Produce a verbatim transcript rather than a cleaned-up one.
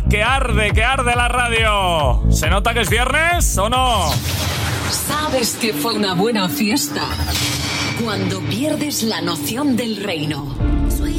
que arde, que arde la radio. ¿Se nota que es viernes o no? Sabes que fue una buena fiesta cuando pierdes la noción del reino.